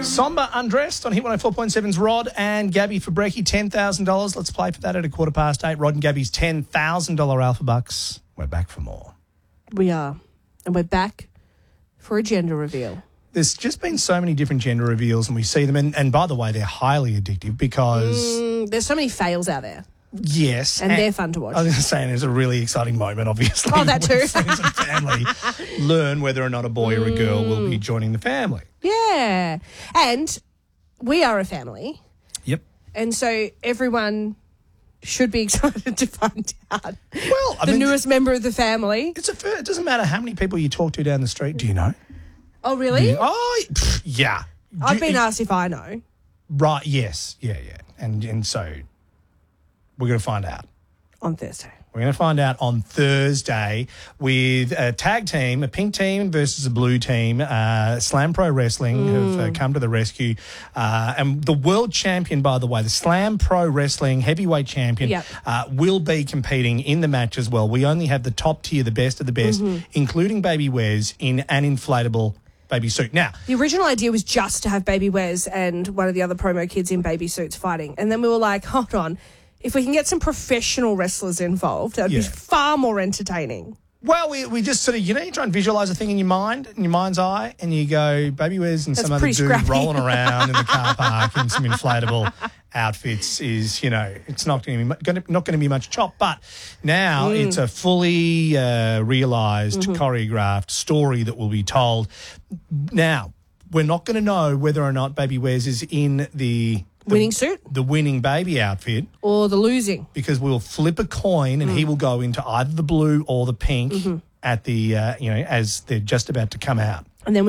Somber Undressed on Hit 104.7's Rod and Gabby for Brekkie, $10,000. Let's play for that at 8:15. Rod and Gabby's $10,000 Alpha Bucks. We're back for more. We are. And we're back for a gender reveal. There's just been so many different gender reveals and we see them. And by the way, they're highly addictive because... there's so many fails out there. Yes. And they're fun to watch. I was going to say, there's a really exciting moment, obviously. Oh, that too. when friends and family learn whether or not a boy or a girl will be joining the family. Yeah. And we are a family. Yep. And so everyone should be excited to find out Well, the newest member of the family. It doesn't matter how many people you talk to down the street. Do you know? Oh, really? Yeah. I've been asked if I know. Right, yes. Yeah. And so we're going to find out. On Thursday. We're going to find out on Thursday with a tag team, a pink team versus a blue team. Slam Pro Wrestling have come to the rescue. And the world champion, by the way, the Slam Pro Wrestling heavyweight champion, will be competing in the match as well. We only have the top tier, the best of the best, including Baby Wes in an inflatable baby suit. Now, the original idea was just to have Baby Wes and one of the other promo kids in baby suits fighting. And then we were like, hold on. If we can get some professional wrestlers involved, that would be far more entertaining. Well, we just sort of, you try and visualise a thing in your mind, in your mind's eye, and you go, Baby Wes and some other dude scrappy. rolling around in the car park in some inflatable outfits is, it's not going to be much chop. But now it's a fully realised, choreographed story that will be told. Now, we're not going to know whether or not Baby Wes is in the winning suit? The winning baby outfit. Or the losing. Because we'll flip a coin and he will go into either the blue or the pink at the, as they're just about to come out.